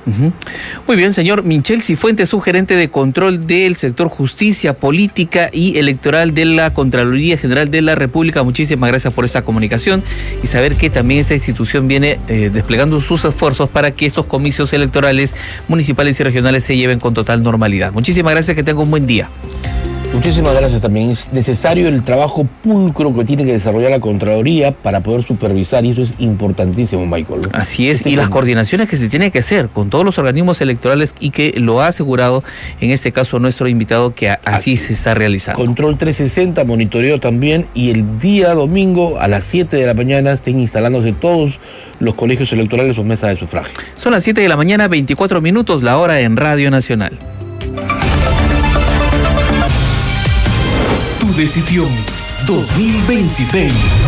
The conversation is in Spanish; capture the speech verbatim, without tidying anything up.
Uh-huh. Muy bien, señor Michel Cifuentes, subgerente de control del sector justicia, política y electoral de la Contraloría General de la República. Muchísimas gracias por esa comunicación y saber que también esta institución viene eh, desplegando sus esfuerzos para que estos comicios electorales municipales y regionales se lleven con total normalidad. Muchísimas gracias, que tenga un buen día. Muchísimas gracias también. Es necesario el trabajo pulcro que tiene que desarrollar la Contraloría para poder supervisar, y eso es importantísimo, Michael. Así es, este y las coordinaciones que se tienen que hacer con todos los organismos electorales, y que lo ha asegurado en este caso nuestro invitado que así, así se está realizando. Control trescientos sesenta, monitoreo también, y el día domingo a las siete de la mañana estén instalándose todos los colegios electorales o mesas de sufragio. Son las siete de la mañana, veinticuatro minutos, la hora en Radio Nacional. Tu decisión dos mil veintiséis.